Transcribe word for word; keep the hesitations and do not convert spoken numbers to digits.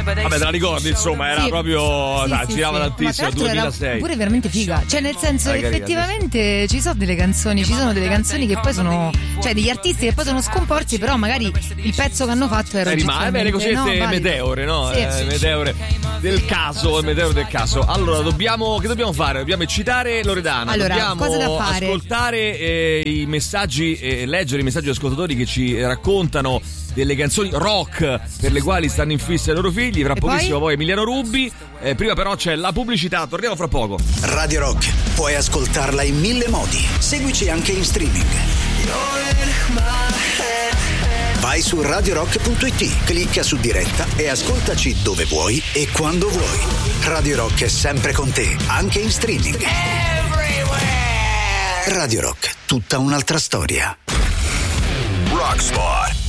Vabbè, te la ricordi, insomma, era sì, proprio sì, dai, sì, girava sì. tantissimo, Ma tra l'altro duemilasei. era pure veramente figa, cioè nel senso Dai, carina, effettivamente ci sono delle canzoni, ci sono delle canzoni che poi sono, cioè degli artisti che poi sono scomporsi, però magari il pezzo che hanno fatto era Eh, rimane bene così, no, meteore, no? Sì. Eh, meteore del caso, il meteore del caso. Allora, dobbiamo, che dobbiamo fare? Dobbiamo eccitare Loredana. Allora, dobbiamo cosa da fare? ascoltare eh, i messaggi, eh, leggere i messaggi degli ascoltatori che ci raccontano delle canzoni rock per le quali stanno in fissa i loro figli. Fra e pochissimo poi? poi Emiliano Rubi. Eh, prima però c'è la pubblicità, torniamo fra poco. Radio Rock, puoi ascoltarla in mille modi. Seguici anche in streaming. Vai su radio rock punto it, clicca su diretta e ascoltaci dove vuoi e quando vuoi. Radio Rock è sempre con te, anche in streaming. Radio Rock, tutta un'altra storia. Rockspot.